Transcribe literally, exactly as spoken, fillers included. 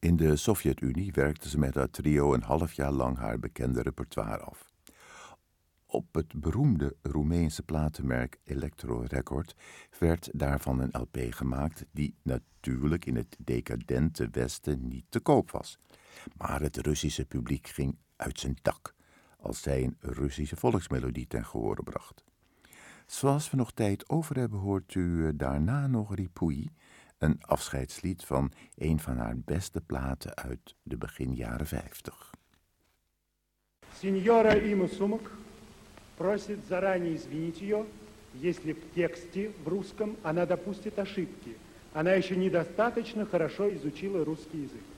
In de Sovjet-Unie werkte ze met haar trio een half jaar lang haar bekende repertoire af. Op het beroemde Roemeense platenmerk Electro Record werd daarvan een L P gemaakt die natuurlijk in het decadente Westen niet te koop was. Maar het Russische publiek ging uit zijn dak als zij een Russische volksmelodie ten gehore bracht. Zoals we nog tijd over hebben, hoort u daarna nog Ripui, een afscheidslied van een van haar beste platen uit de begin jaren vijftig. Сеньора Има Сумок просит заранее извинить ее, если в тексте в русском она допустит ошибки. Она еще недостаточно хорошо изучила русский язык.